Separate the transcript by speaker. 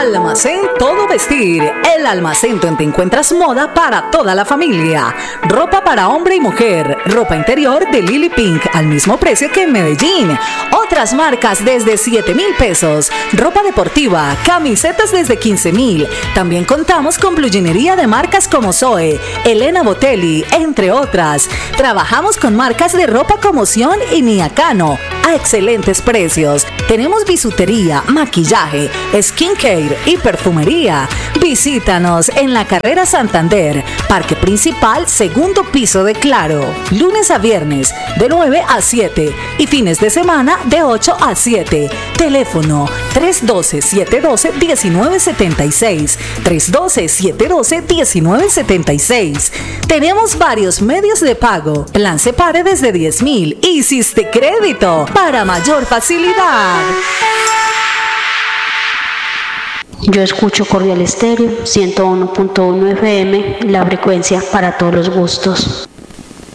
Speaker 1: Almacén Todo Vestir, el almacén donde encuentras moda para toda la familia. Ropa para hombre y mujer, ropa interior de Lily Pink al mismo precio que en Medellín. Otras marcas desde 7,000 pesos. Ropa deportiva, camisetas desde 15,000. También contamos con bluginería de marcas como Zoe, Elena Botelli, entre otras. Trabajamos con marcas de ropa como Sion y Niacano a excelentes precios. Tenemos bisutería, maquillaje, skincare y perfumería. Visítanos en la Carrera Santander, Parque Principal, segundo piso de Claro. Lunes a viernes de 9 a 7 y fines de semana de 8 a 7. Teléfono 312-712-1976. 312-712-1976. Tenemos varios medios de pago. Plan Separe desde 10,000 y Hiciste Crédito para mayor facilidad.
Speaker 2: Yo escucho Cordial Estéreo 101.1 FM, la frecuencia para todos los gustos.